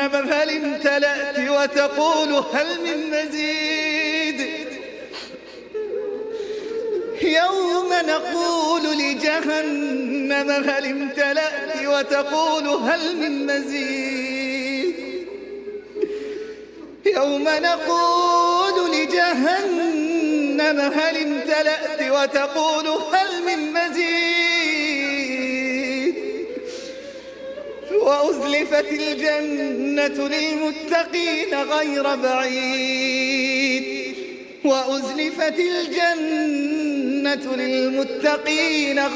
هل امتلأت وتقول هل من مزيد يوم نقول لجهنم هل امتلأت وتقول هل من مزيد يوم نقول لجهنم هل امتلأت وتقول هل من مزيد وأزلفت الجنة للمتقين غير بعيد وأزلفت الجنة للمتقين